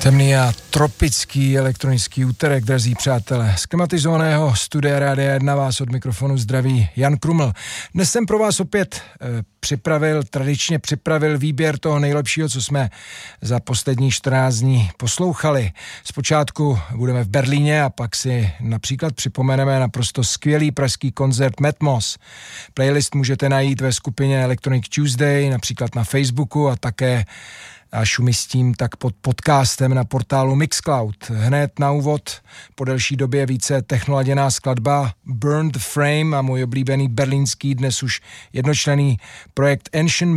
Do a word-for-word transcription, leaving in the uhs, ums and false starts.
Temný a tropický elektronický úterek, drazí přátelé. Z klimatizovaného studia Rádia jedna vás od mikrofonu zdraví Jan Kruml. Dnes jsem pro vás opět e, připravil, tradičně připravil výběr toho nejlepšího, co jsme za poslední čtrnáct dní poslouchali. Zpočátku budeme v Berlíně a pak si například připomeneme naprosto skvělý pražský koncert Matmos. Playlist můžete najít ve skupině Electronic Tuesday, například na Facebooku a také až umístím tak pod podcastem na portálu Mixcloud. Hned na úvod po delší době více technoladěná skladba Burned Frame a můj oblíbený berlínský, dnes už jednočlenný projekt Ancient